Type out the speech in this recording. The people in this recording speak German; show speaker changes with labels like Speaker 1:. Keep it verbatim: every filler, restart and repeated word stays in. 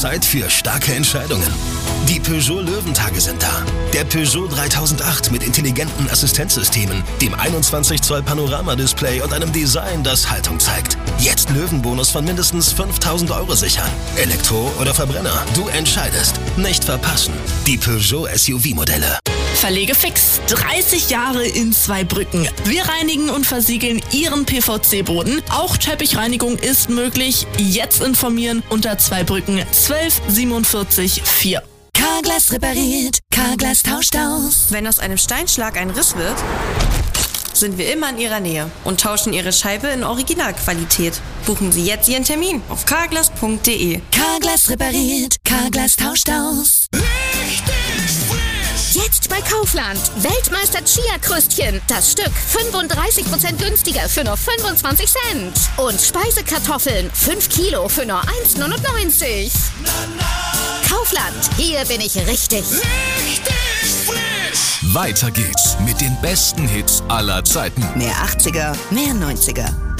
Speaker 1: Zeit für starke Entscheidungen. Die Peugeot Löwentage sind da. Der Peugeot dreitausendacht mit intelligenten Assistenzsystemen, dem einundzwanzig Zoll Panoramadisplay und einem Design, das Haltung zeigt. Jetzt Löwenbonus von mindestens fünftausend Euro sichern. Elektro oder Verbrenner, du entscheidest. Nicht verpassen. Die Peugeot S U V-Modelle.
Speaker 2: Verlegefix. dreißig Jahre in Zweibrücken. Wir reinigen und versiegeln Ihren P V C-Boden. Auch Teppichreinigung ist möglich. Jetzt informieren unter Zweibrücken zwölf siebenundvierzig vier.
Speaker 3: Carglass repariert, Carglass tauscht aus.
Speaker 4: Wenn aus einem Steinschlag ein Riss wird, sind wir immer in Ihrer Nähe und tauschen Ihre Scheibe in Originalqualität. Buchen Sie jetzt Ihren Termin auf carglass punkt de.
Speaker 3: Carglass repariert, Carglass tauscht aus.
Speaker 5: Jetzt bei Kaufland. Weltmeister Chia-Kröstchen. Das Stück fünfunddreißig Prozent günstiger für nur fünfundzwanzig Cent. Und Speisekartoffeln. fünf Kilo für nur eins neunundneunzig. Kaufland. Hier bin ich richtig.
Speaker 6: Richtig frisch.
Speaker 7: Weiter geht's mit den besten Hits aller Zeiten.
Speaker 3: Mehr achtziger, mehr neunziger.